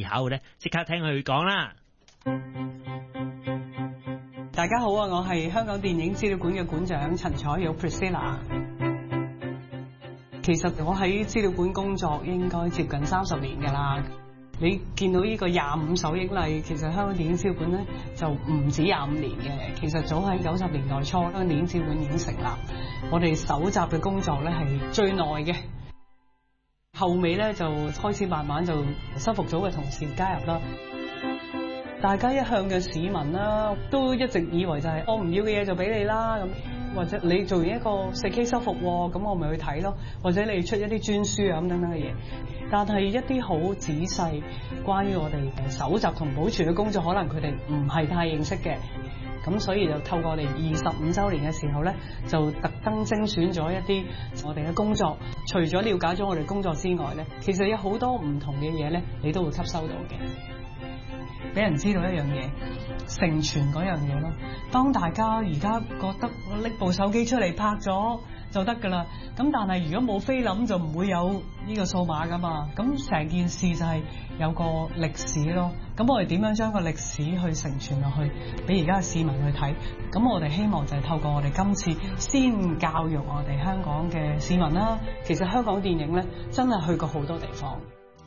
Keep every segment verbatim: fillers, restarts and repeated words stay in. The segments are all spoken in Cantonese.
考嘅呢？即刻聽佢講啦。 大家好啊，我係香港電影資料館嘅館長陳彩玉 Priscilla。其實我喺資料館工作應該接近三十年㗎啦。你見到呢個廿五首映禮，其實香港電影資料館咧就唔止廿五年嘅。其實早喺九十年代初，香港電影資料館已經成立。我哋搜集嘅工作咧係最耐嘅。後尾咧就開始慢慢就修復組嘅同事加入啦。大家一向嘅市民啦，都一直以為就係、是、我唔要嘅嘢就俾你啦咁，或者你做完一個四 K 修復喎，咁我咪去睇咯，或者你出一啲專書啊咁等等嘅嘢。但係一啲好仔細關於我哋誒搜集同保存嘅工作，可能佢哋唔係太認識嘅。咁所以就透過我哋二十五週年嘅時候咧，就特登精選咗一啲我哋嘅工作。除咗了解咗我哋工作之外咧，其實有好多唔同嘅嘢咧，你都會吸收到嘅。俾人知道一樣嘢，承傳嗰樣嘢咯。當大家而家覺得我拎部手機出嚟拍咗就得㗎啦，咁但係如果冇菲林就唔會有呢個數碼㗎嘛。咁成件事就係有個歷史咯。咁我哋點樣將個歷史去承傳落去，俾而家嘅市民去睇？咁我哋希望就係透過我哋今次先教育我哋香港嘅市民啦。其實香港電影咧真係去過好多地方。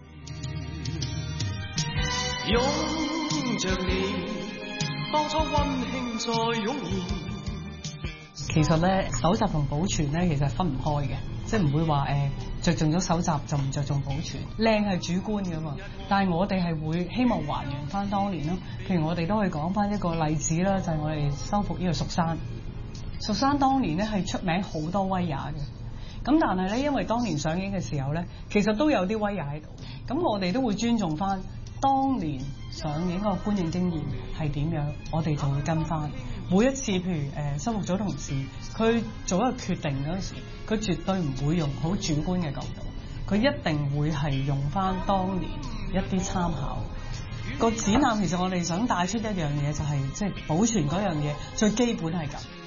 擁着你，當初溫馨再湧現。 其實咧，搜集同保存咧，其實係分唔開嘅，即係唔會話誒着重咗搜集就唔着重保存。靚係主觀㗎嘛，但係我哋係會希望還原翻當年咯。譬如我哋都可以講翻一個例子啦，就係、是、我哋修復呢個蜀山。蜀山當年咧係出名好多威亞嘅，咁但係咧因為當年上映嘅時候咧，其實都有啲威亞喺度。咁我哋都會尊重翻當年上映個觀影經驗係點樣，我哋就會跟翻。每一次譬如誒、呃、修復組同事，佢做一個決定嗰陣時，佢絕對唔會用好主觀嘅角度，佢一定會係用翻當年一啲參考。個展覽其實我哋想帶出一樣嘢，就係即係保存嗰樣嘢最基本係咁。